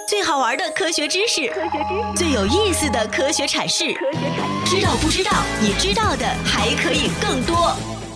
最好玩的科学知识，最有意思的科学阐释，知道不知道？你知道的还可以更多。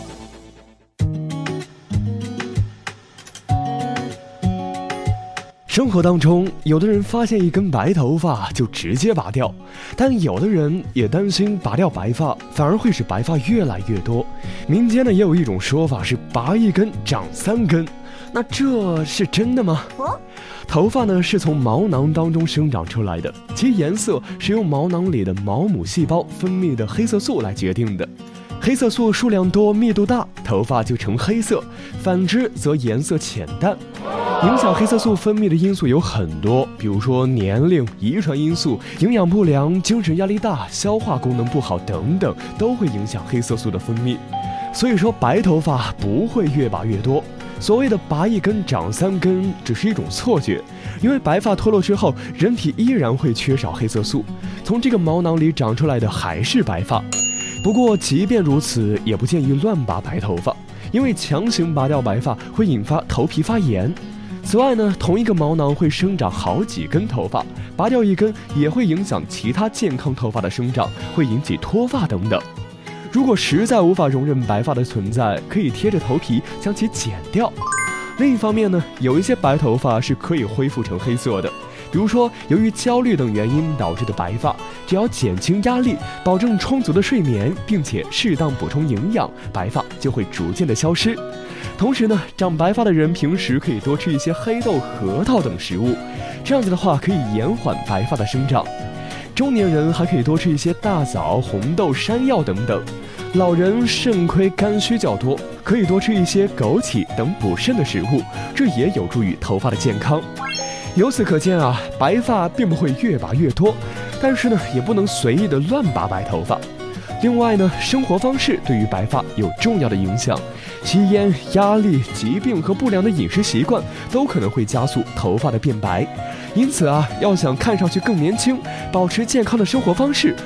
生活当中，有的人发现一根白头发就直接拔掉，但有的人也担心拔掉白发反而会使白发越来越多。民间呢也有一种说法是拔一根长3根，那这是真的吗？头发呢是从毛囊当中生长出来的，其颜色是由毛囊里的毛母细胞分泌的黑色素来决定的。黑色素数量多、密度大，头发就呈黑色；反之则颜色浅淡。影响黑色素分泌的因素有很多，比如说年龄、遗传因素、营养不良、精神压力大、消化功能不好等等，都会影响黑色素的分泌。所以说，白头发不会越拔越多。所谓的拔一根长3根只是一种错觉，因为白发脱落之后，人体依然会缺少黑色素，从这个毛囊里长出来的还是白发。不过即便如此，也不建议乱拔白头发，因为强行拔掉白发会引发头皮发炎。此外呢，同一个毛囊会生长好几根头发，拔掉一根也会影响其他健康头发的生长，会引起脱发等等。如果实在无法容忍白发的存在，可以贴着头皮将其剪掉。另一方面呢，有一些白头发是可以恢复成黑色的，比如说由于焦虑等原因导致的白发，只要减轻压力，保证充足的睡眠，并且适当补充营养，白发就会逐渐的消失。同时呢，长白发的人平时可以多吃一些黑豆、核桃等食物，这样子的话可以延缓白发的生长。中年人还可以多吃一些大枣、红豆、山药等等。老人肾亏肝虚较多，可以多吃一些枸杞等补肾的食物，这也有助于头发的健康。由此可见啊，白发并不会越拔越多，但是呢，也不能随意的乱拔白头发。另外呢，生活方式对于白发有重要的影响，吸烟、压力、疾病和不良的饮食习惯都可能会加速头发的变白。因此啊，要想看上去更年轻，保持健康的生活方式，